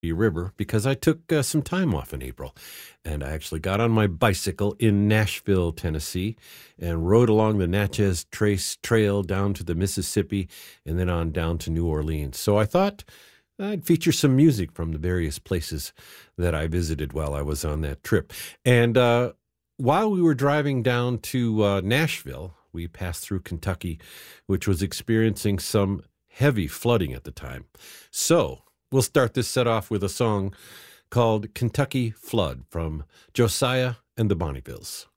River because I took some time off in April. And I actually got on my bicycle in Nashville, Tennessee, and rode along the Natchez Trace Trail down to the Mississippi and then on down to New Orleans. So I thought I'd feature some music from the various places that I visited while I was on that trip. And while we were driving down to Nashville, we passed through Kentucky, which was experiencing some heavy flooding at the time. So we'll start this set off with a song called Kentucky Flood from Josiah and the Bonnievilles.